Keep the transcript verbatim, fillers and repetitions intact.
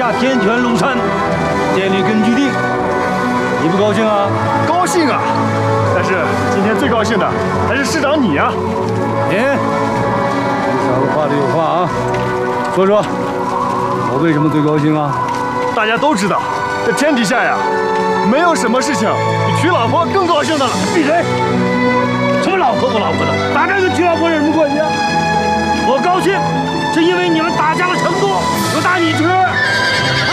大天泉龙山建立根据地，你不高兴啊？ 高兴啊！但是今天最高兴的还是市长你啊！ 你，你小子话里有话啊！说说，我为什么最高兴啊？ 大家都知道，这天底下呀，没有什么事情比娶老婆更高兴的了。 闭嘴！什么老婆不老婆的，打仗跟娶老婆有什么关系啊？我高兴，是因为你们打下了成都，有大你吃。